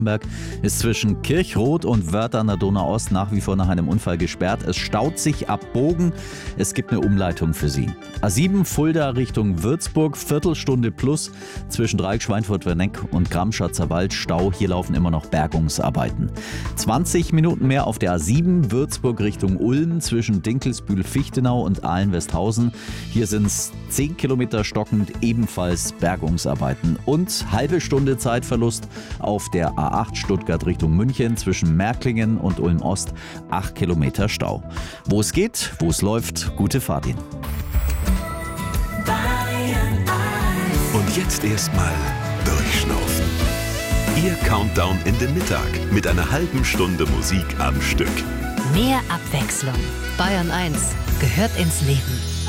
ist zwischen Kirchroth und Wörth an der Donau-Ost nach wie vor nach einem Unfall gesperrt. Es staut sich ab Bogen. Es gibt eine Umleitung für Sie. A7 Fulda Richtung Würzburg, Viertelstunde plus zwischen Dreieck, Schweinfurt-Werneck und Gramschatzer Wald. Stau, hier laufen immer noch Bergungsarbeiten. 20 Minuten mehr auf der A7 Würzburg Richtung Ulm zwischen Dinkelsbühl-Fichtenau und Ahlen-Westhausen. Hier sind es 10 Kilometer stockend, ebenfalls Bergungsarbeiten. Und halbe Stunde Zeitverlust auf der A8 Stuttgart Richtung München zwischen Märklingen und Ulm-Ost, 8 Kilometer Stau. Wo es geht, wo es läuft, gute Fahrt Ihnen. Und jetzt erstmal durchschnaufen. Ihr Countdown in den Mittag mit einer halben Stunde Musik am Stück. Mehr Abwechslung. Bayern 1 gehört ins Leben.